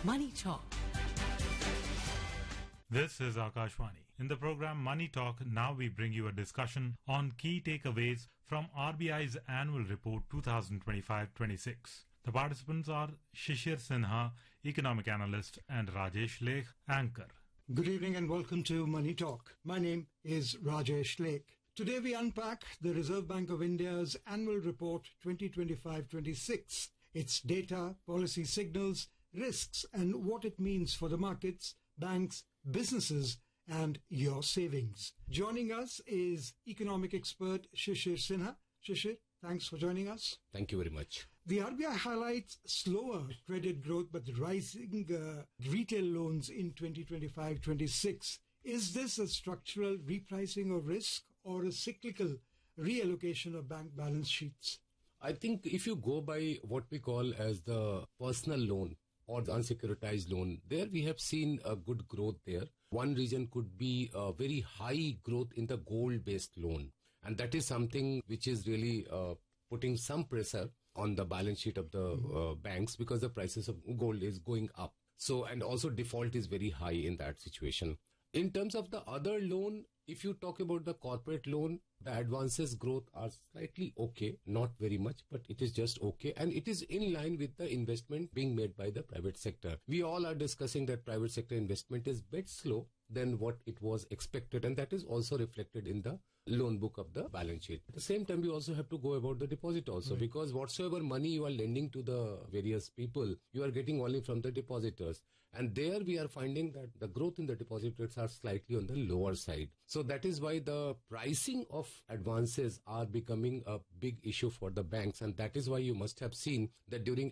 Money Talk. This is Akashvani. In the program Money Talk, now we bring you a discussion on key takeaways from RBI's annual report 2025-26. The participants are Shishir Sinha, economic analyst, and Rajesh Lekh, anchor. Good evening and welcome to Money Talk. My name is Rajesh Lekh. Today we unpack the Reserve Bank of India's annual report 2025-26, its data, policy signals, risks, and what it means for the markets, banks, businesses, and your savings. Joining us is economic expert Shishir Sinha. Shishir, thanks for joining us. Thank you very much. The RBI highlights slower credit growth but rising retail loans in 2025-26. Is this a structural repricing of risk or a cyclical reallocation of bank balance sheets? I think if you go by what we call as the personal loan or the unsecuritized loan, there we have seen a good growth there. One reason could be a very high growth in the gold-based loan. And that is something which is really putting some pressure on the balance sheet of the banks because the prices of gold is going up. So, and also default is very high in that situation. In terms of the other loan, if you talk about the corporate loan, the advances growth are slightly okay, not very much, but it is just okay. And it is in line with the investment being made by the private sector. We all are discussing that private sector investment is a bit slow than what it was expected. And that is also reflected in the loan book of the balance sheet. At the same time, we also have to go about the deposit also, right? Because whatsoever money you are lending to the various people, you are getting only from the depositors. And there we are finding that the growth in the deposit rates are slightly on the lower side. So that is why the pricing of advances are becoming a big issue for the banks. And that is why you must have seen that during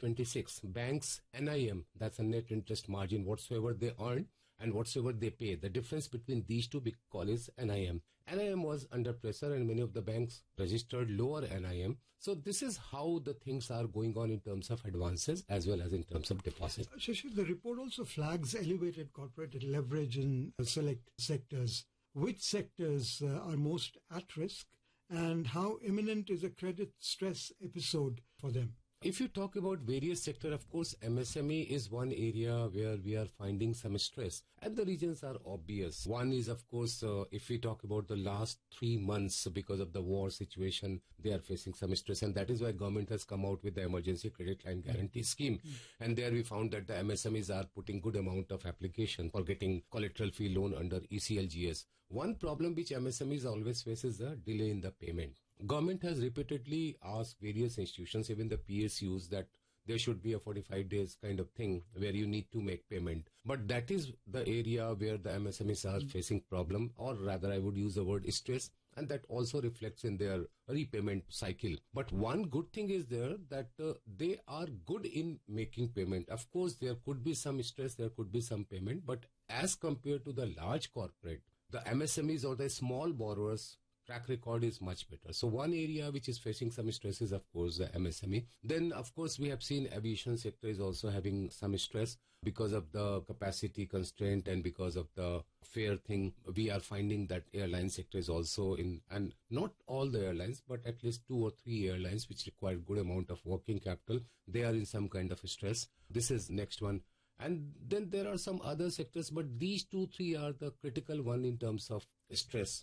FY26, banks NIM, that's a net interest margin, whatsoever they earn and whatsoever they pay, the difference between these two we call is NIM. NIM was under pressure and many of the banks registered lower NIM. So this is how the things are going on in terms of advances as well as in terms of deposits. Shishir, the report also flags elevated corporate leverage in select sectors. Which sectors are most at risk and how imminent is a credit stress episode for them? If you talk about various sectors, of course, MSME is one area where we are finding some stress. And the reasons are obvious. One is, of course, if we talk about the last 3 months because of the war situation, they are facing some stress. And that is why government has come out with the emergency credit line guarantee scheme. And there we found that the MSMEs are putting good amount of application for getting collateral fee loan under ECLGS. One problem which MSMEs always face is the delay in the payment. Government has repeatedly asked various institutions, even the PSUs, that there should be a 45 days kind of thing where you need to make payment. But that is the area where the MSMEs are facing problem, or rather I would use the word stress, and that also reflects in their repayment cycle. But one good thing is there that they are good in making payment. Of course, there could be some stress, there could be some payment, but as compared to the large corporate, the MSMEs or the small borrowers, track record is much better. So one area which is facing some stress is, of course, the MSME. Then, of course, we have seen aviation sector is also having some stress because of the capacity constraint and because of the fare thing. We are finding that airline sector is also in, and not all the airlines, but at least 2 or 3 airlines which require good amount of working capital. They are in some kind of stress. This is next one. And then there are some other sectors, but these 2-3 are the critical one in terms of stress.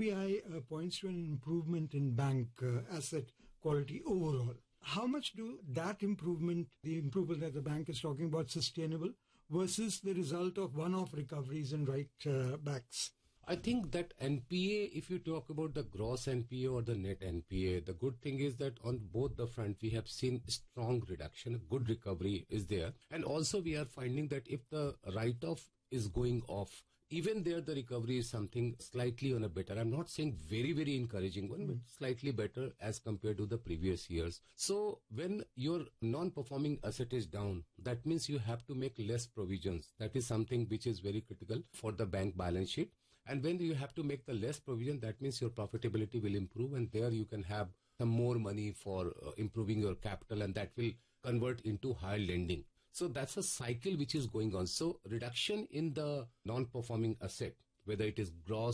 RBI points to an improvement in bank asset quality overall. How much do that improvement, the improvement that the bank is talking about, sustainable versus the result of one-off recoveries and write-backs? I think that NPA, if you talk about the gross NPA or the net NPA, the good thing is that on both the front, we have seen strong reduction, good recovery is there. And also we are finding that if the write-off is going off, even there the recovery is something slightly on a better. I'm not saying very, very encouraging one, but slightly better as compared to the previous years. So when your non-performing asset is down, that means you have to make less provisions. That is something which is very critical for the bank balance sheet. And when you have to make the less provision, that means your profitability will improve, and there you can have some more money for improving your capital, and that will convert into higher lending. So that's a cycle which is going on. So reduction in the non-performing asset, whether it is gross